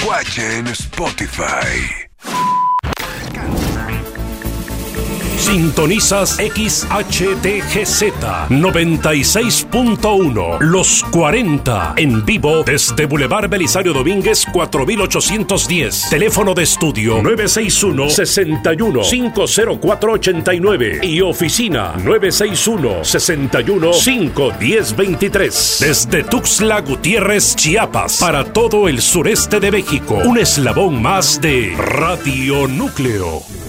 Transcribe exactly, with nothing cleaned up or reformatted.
Guache en Spotify. Sintonizas X H T G Z noventa y seis punto uno, Los cuarenta, en vivo desde Boulevard Belisario Domínguez cuatro mil ochocientos diez. Teléfono de estudio nueve seis uno, seis uno, cinco cero cuatro ocho nueve y oficina nueve seis uno, seis uno, cinco uno cero dos tres. Desde Tuxtla Gutiérrez, Chiapas, para todo el sureste de México, un eslabón más de Radio Núcleo.